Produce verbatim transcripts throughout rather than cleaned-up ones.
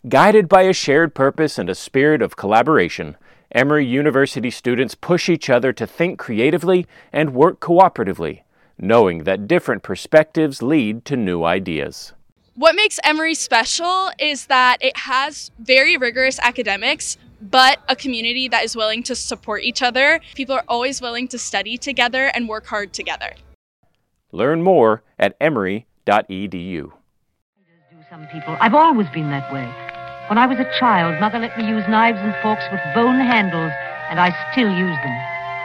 Guided by a shared purpose and a spirit of collaboration, Emory University students push each other to think creatively and work cooperatively, knowing that different perspectives lead to new ideas. What makes Emory special is that it has very rigorous academics, but a community that is willing to support each other. People are always willing to study together and work hard together. Learn more at emory dot e d u. Some people. I've always been that way. When I was a child, Mother let me use knives and forks with bone handles, and I still use them.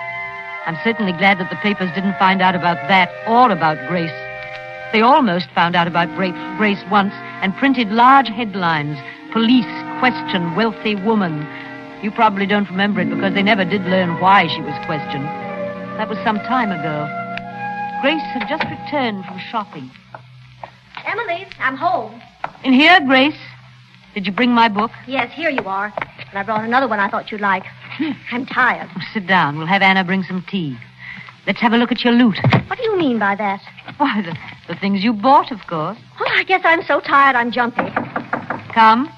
I'm certainly glad that the papers didn't find out about that or about Grace. They almost found out about Grace once and printed large headlines. Police question wealthy woman. You probably don't remember it because they never did learn why she was questioned. That was some time ago. Grace had just returned from shopping. Emily, I'm home. In here, Grace. Did you bring my book? Yes, here you are. And I brought another one I thought you'd like. I'm tired. Oh, sit down. We'll have Anna bring some tea. Let's have a look at your loot. What do you mean by that? Why, the, the things you bought, of course. Oh, I guess I'm so tired I'm jumpy. Come.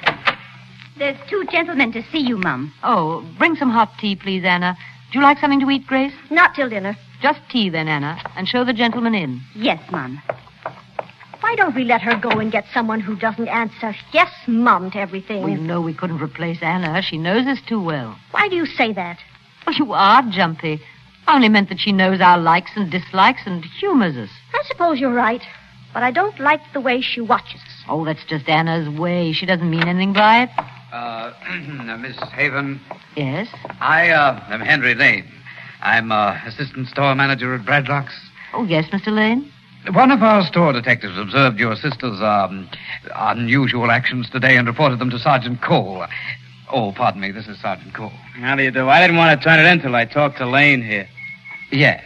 There's two gentlemen to see you, Mum. Oh, bring some hot tea, please, Anna. Do you like something to eat, Grace? Not till dinner. Just tea, then, Anna, and show the gentleman in. Yes, Mum. Why don't we let her go and get someone who doesn't answer yes, Mum, to everything? We know we couldn't replace Anna. She knows us too well. Why do you say that? Well, you are jumpy. I only meant that she knows our likes and dislikes and humors us. I suppose you're right, but I don't like the way she watches us. Oh, that's just Anna's way. She doesn't mean anything by it. Uh, Miss Haven? Yes? I, uh, am Henry Lane. I'm, uh, assistant store manager at Bradlock's. Oh, yes, Mister Lane? One of our store detectives observed your sister's, um, unusual actions today and reported them to Sergeant Cole. Oh, pardon me, this is Sergeant Cole. How do you do? I didn't want to turn it in till I talked to Lane here. Yes.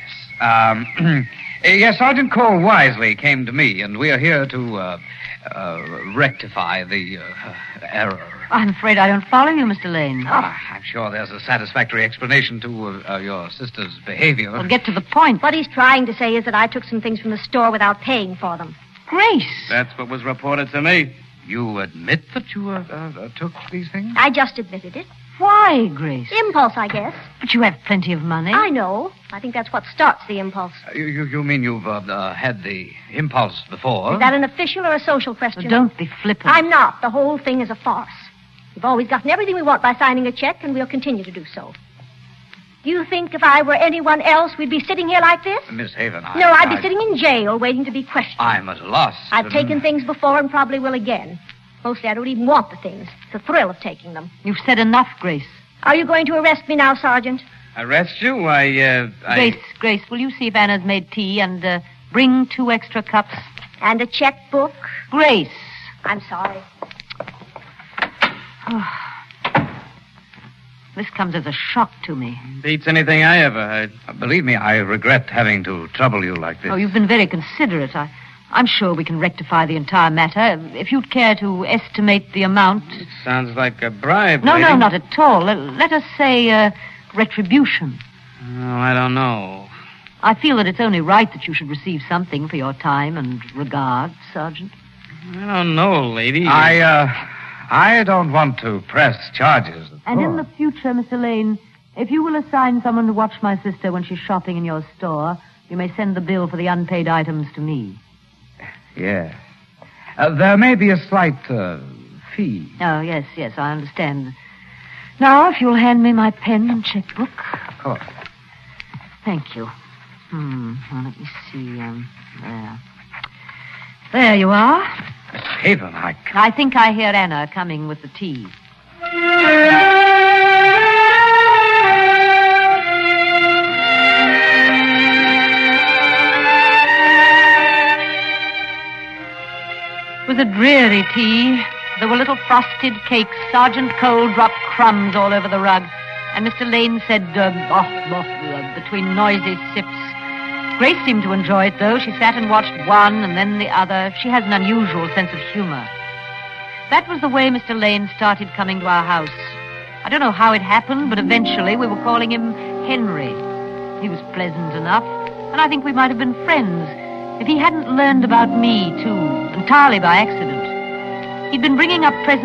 Um, yes, Sergeant Cole wisely came to me, and we are here to, uh, uh, rectify the, uh, error. I'm afraid I don't follow you, Mister Lane. Oh, I'm sure there's a satisfactory explanation to uh, uh, your sister's behavior. Well, get to the point. What he's trying to say is that I took some things from the store without paying for them. Grace! That's what was reported to me. You admit that you uh, uh, took these things? I just admitted it. Why, Grace? Impulse, I guess. But you have plenty of money. I know. I think that's what starts the impulse. Uh, you, you, you mean you've uh, uh, had the impulse before? Is that an official or a social question? Well, don't be flippant. I'm not. The whole thing is a farce. We've always gotten everything we want by signing a check, and we'll continue to do so. Do you think if I were anyone else, we'd be sitting here like this? Miss Haven, I... No, I'd be I, sitting in jail waiting to be questioned. I'm at a loss. I've um, taken things before and probably will again. Mostly I don't even want the things. It's the thrill of taking them. You've said enough, Grace. Are you going to arrest me now, Sergeant? Arrest you? I, uh, I... Grace, Grace, will you see if Anna's made tea and uh, bring two extra cups? And a checkbook? Grace. I'm sorry. This comes as a shock to me. Beats anything I ever heard. Uh, believe me, I regret having to trouble you like this. Oh, you've been very considerate. I, I'm sure we can rectify the entire matter. If you'd care to estimate the amount... It sounds like a bribe, No, lady. no, not at all. Let, let us say uh, retribution. Oh, I don't know. I feel that it's only right that you should receive something for your time and regard, Sergeant. I don't know, lady. I, uh... I don't want to press charges. And in the future, Mister Lane, if you will assign someone to watch my sister when she's shopping in your store, you may send the bill for the unpaid items to me. Yes. Uh, there may be a slight uh, fee. Oh, yes, yes, I understand. Now, if you'll hand me my pen and checkbook. Of course. Thank you. Hmm, well, let me see. Um, there. There you are. Miss Haven, I... I think I hear Anna coming with the tea. It was a dreary tea. There were little frosted cakes. Sergeant Cole dropped crumbs all over the rug. And Mister Lane said, uh, oh, oh, uh, between noisy sips. Grace seemed to enjoy it, though. She sat and watched one and then the other. She has an unusual sense of humor. That was the way Mister Lane started coming to our house. I don't know how it happened, but eventually we were calling him Henry. He was pleasant enough, and I think we might have been friends if he hadn't learned about me, too, entirely by accident. He'd been bringing up presents